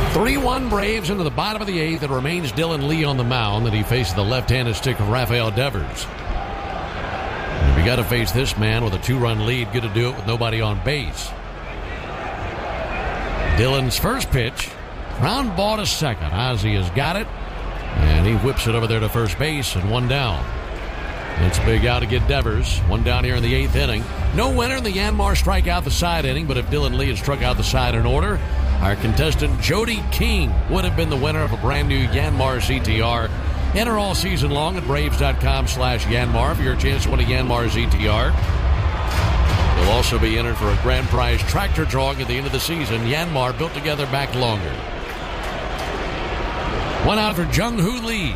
3-1 Braves into the bottom of the eighth. It remains Dylan Lee on the mound, and he faces the left-handed stick of Rafael Devers. And if you got to face this man with a 2-run lead, good to do it with nobody on base. Dylan's first pitch, ground ball to second. Ozzie has got it, and he whips it over there to first base, and one down. It's a big out to get Devers. One down here in the eighth inning. No winner in the Yanmar strikeout the side inning, but if Dylan Lee had struck out the side in order, our contestant Jody King would have been the winner of a brand new Yanmar CTR. Enter all season long at Braves.com/Yanmar for your chance to win a Yanmar CTR. You'll also be entered for a grand prize tractor drawing at the end of the season. Yanmar, built together, back longer. One out for Jung-Hoo Lee.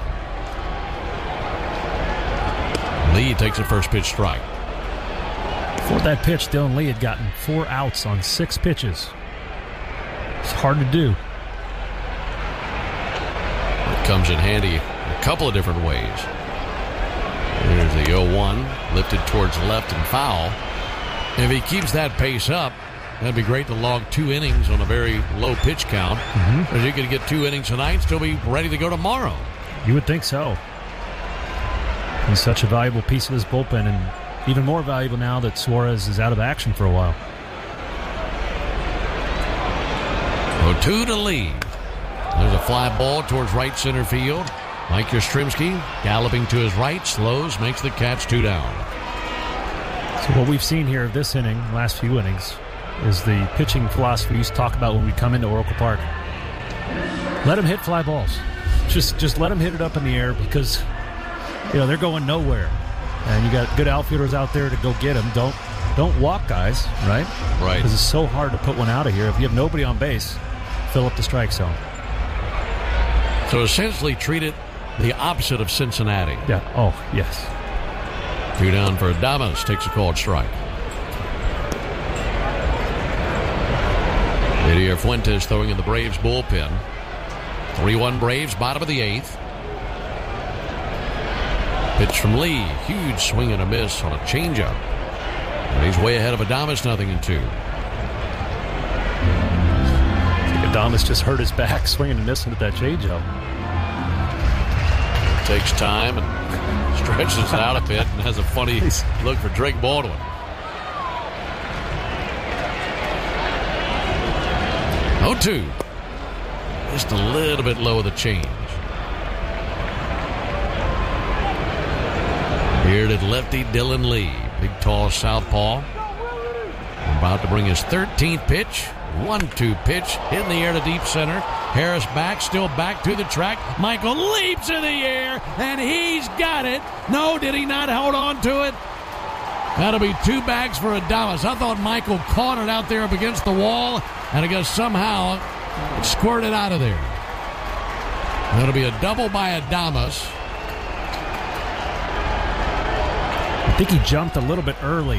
Lee takes a first pitch strike. For that pitch, Dylan Lee had gotten 4 outs on 6 pitches. It's hard to do. It comes in handy a couple of different ways. There's the 0-1, lifted towards left and foul. If he keeps that pace up, that'd be great to log 2 innings on a very low pitch count. Because you could get 2 innings tonight and still be ready to go tomorrow. You would think so. He's such a valuable piece of this bullpen, and even more valuable now that Suarez is out of action for a while. 0-2 to Lee. There's a fly ball towards right center field. Mike Yastrzemski galloping to his right, slows, makes the catch, 2 down. So what we've seen here this inning, last few innings, is the pitching philosophy we used to talk about when we come into Oracle Park. Let him hit fly balls. Just let him hit it up in the air, because they're going nowhere. And you got good outfielders out there to go get them. Don't walk guys, right? Right. Because it's so hard to put one out of here. If you have nobody on base, fill up the strike zone. So essentially treat it the opposite of Cincinnati. Yeah. Oh, yes. 2 down for Adames, takes a called strike. Didier Fuentes throwing in the Braves bullpen. 3-1 Braves, bottom of the eighth. Pitch from Lee, huge swing and a miss on a changeup. And he's way ahead of Adames, 0-2. Adames just hurt his back swinging and missing at that changeup. Takes time and stretches it out a bit and has a funny look for Drake Baldwin. Oh, 2. Just a little bit low of the change. Bearded lefty Dylan Lee. Big, tall southpaw. About to bring his 13th pitch. 1-2 pitch. In the air to deep center. Harris back, still back to the track. Michael leaps in the air, and he's got it. No, did he not hold on to it? That'll be 2 bags for Adames. I thought Michael caught it out there up against the wall, and I guess somehow it squirted out of there. That'll be a double by Adames. I think he jumped a little bit early.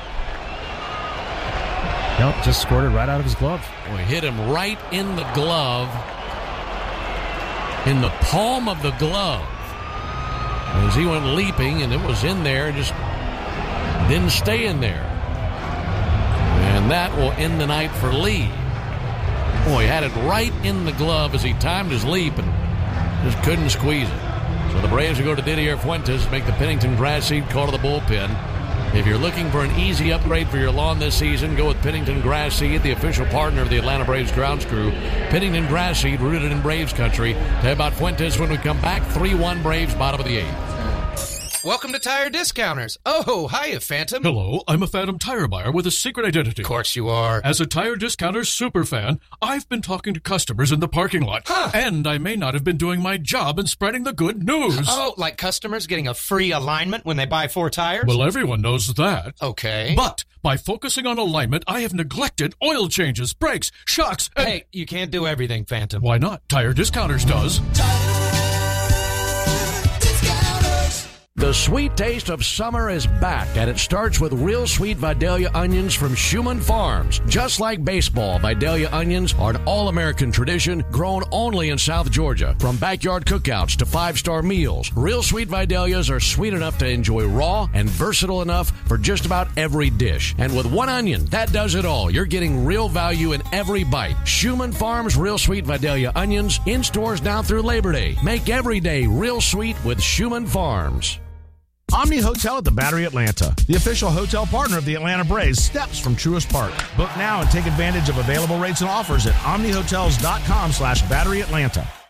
Nope, just squirted right out of his glove. We hit him right in the glove, in the palm of the glove, as he went leaping, and it was in there, just didn't stay in there. And that will end the night for Lee. Boy, he had it right in the glove as he timed his leap and just couldn't squeeze it. So the Braves will go to Didier Fuentes, make the Pennington grass seed call to the bullpen. If you're looking for an easy upgrade for your lawn this season, go with Pennington Grass Seed, the official partner of the Atlanta Braves grounds crew. Pennington Grass Seed, rooted in Braves country. Tell you about Fuentes when we come back. 3-1 Braves, bottom of the eighth. Welcome to Tire Discounters. Oh, hiya, Phantom. Hello, I'm a Phantom tire buyer with a secret identity. Of course you are. As a Tire Discounters superfan, I've been talking to customers in the parking lot. Huh. And I may not have been doing my job in spreading the good news. Oh, like customers getting a free alignment when they buy 4 tires? Well, everyone knows that. Okay. But by focusing on alignment, I have neglected oil changes, brakes, shocks, and... Hey, you can't do everything, Phantom. Why not? Tire Discounters does. The sweet taste of summer is back, and it starts with real sweet Vidalia onions from Schumann Farms. Just like baseball, Vidalia onions are an all-American tradition grown only in South Georgia. From backyard cookouts to five-star meals, real sweet Vidalias are sweet enough to enjoy raw and versatile enough for just about every dish. And with one onion, that does it all. You're getting real value in every bite. Schumann Farms Real Sweet Vidalia onions in stores now through Labor Day. Make every day real sweet with Schumann Farms. Omni Hotel at the Battery Atlanta, the official hotel partner of the Atlanta Braves, steps from Truist Park. Book now and take advantage of available rates and offers at omnihotels.com/BatteryAtlanta.